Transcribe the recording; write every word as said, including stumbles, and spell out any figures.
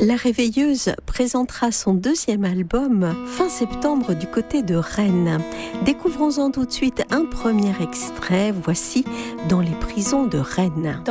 La Réveilleuse présentera son deuxième album fin septembre du côté de Rennes. Découvrons-en tout de suite un premier extrait. Voici Dans les prisons de Rennes.